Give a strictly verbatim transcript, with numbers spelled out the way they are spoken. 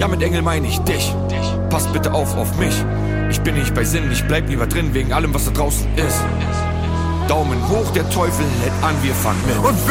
Ja, mit Engel meine ich dich. Pass bitte auf auf mich. Ich bin nicht bei Sinn, ich bleib lieber drin, wegen allem, was da draußen ist. Daumen hoch, der Teufel hält an, wir fangen mit. Und